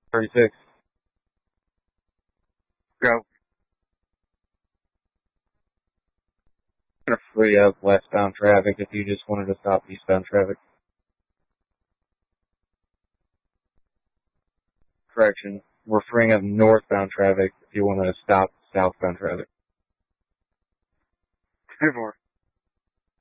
36. Go. Gonna free up westbound traffic if you just wanted to stop eastbound traffic. Correction. We're freeing up northbound traffic if you wanted to stop southbound traffic. 2-4.